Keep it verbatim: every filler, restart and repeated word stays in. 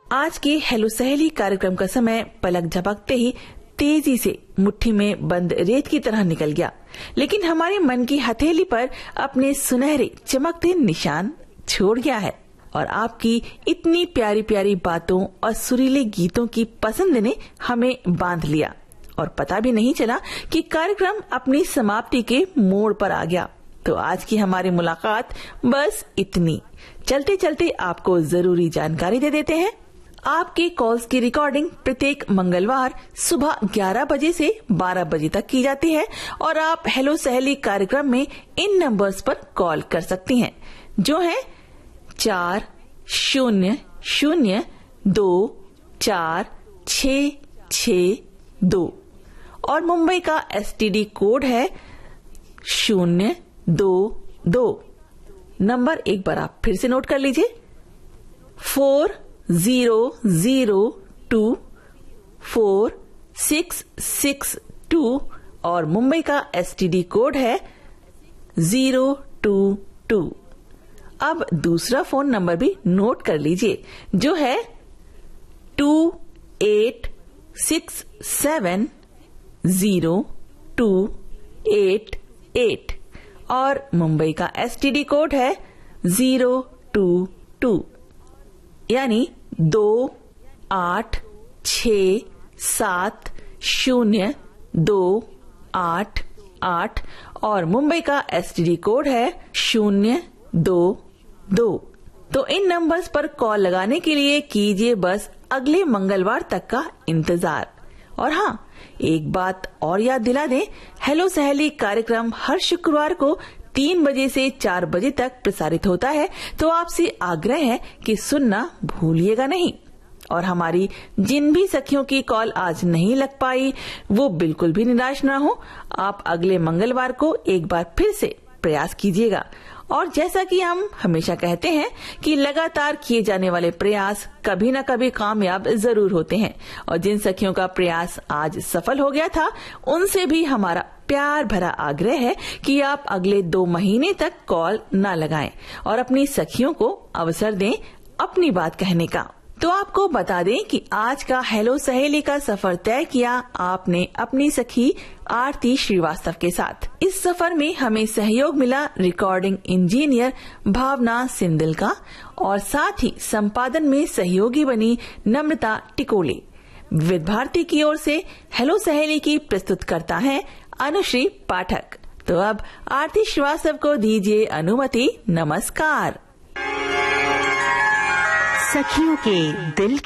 आज के हेलो सहेली कार्यक्रम का समय पलक झपकते ही तेजी से मुट्ठी में बंद रेत की तरह निकल गया, लेकिन हमारे मन की हथेली पर अपने सुनहरे चमकते निशान छोड़ गया है। और आपकी इतनी प्यारी प्यारी बातों और सुरीले गीतों की पसंद ने हमें बांध लिया और पता भी नहीं चला कि कार्यक्रम अपनी समाप्ति के मोड़ पर आ गया। तो आज की हमारी मुलाकात बस इतनी। चलते चलते आपको जरूरी जानकारी दे देते हैं। आपके कॉल्स की रिकॉर्डिंग प्रत्येक मंगलवार सुबह ग्यारह बजे से बारह बजे तक की जाती है और आप हेलो सहेली कार्यक्रम में इन नंबर्स पर कॉल कर सकती हैं, जो है चार शून्य शून्य दो चार छ छ दो और मुंबई का एसटीडी कोड है शून्य दो दो। नंबर एक बार आप फिर से नोट कर लीजिए, four zero zero to four six six to और मुंबई का एसटीडी कोड है जीरो टू टू। अब दूसरा फोन नंबर भी नोट कर लीजिए, जो है to eight six seven zero to eight eight और मुंबई का एसटीडी कोड है जीरो टू टू, यानी दो आठ छ सात शून्य दो आठ आठ और मुंबई का एसटीडी कोड है शून्य दो दो। तो इन नंबर्स पर कॉल लगाने के लिए कीजिए बस अगले मंगलवार तक का इंतजार। और हाँ, एक बात और याद दिला दें, हेलो सहेली कार्यक्रम हर शुक्रवार को तीन बजे से चार बजे तक प्रसारित होता है, तो आपसे आग्रह है कि सुनना भूलिएगा नहीं। और हमारी जिन भी सखियों की कॉल आज नहीं लग पाई, वो बिल्कुल भी निराश न हो। आप अगले मंगलवार को एक बार फिर से प्रयास कीजिएगा। और जैसा कि हम हमेशा कहते हैं कि लगातार किए जाने वाले प्रयास कभी न कभी कामयाब जरूर होते हैं, और जिन सखियों का प्रयास आज सफल हो गया था, उनसे भी हमारा प्यार भरा आग्रह है कि आप अगले दो महीने तक कॉल न लगाएं और अपनी सखियों को अवसर दें अपनी बात कहने का। तो आपको बता दें कि आज का हेलो सहेली का सफर तय किया आपने अपनी सखी आरती श्रीवास्तव के साथ। इस सफर में हमें सहयोग मिला रिकॉर्डिंग इंजीनियर भावना सिंदल का, और साथ ही संपादन में सहयोगी बनी नम्रता टिकोले। विविध भारती की ओर से हेलो सहेली की प्रस्तुत करता है अनुश्री पाठक। तो अब आरती श्रीवास्तव को दीजिए अनुमति। नमस्कार। सखियों के दिल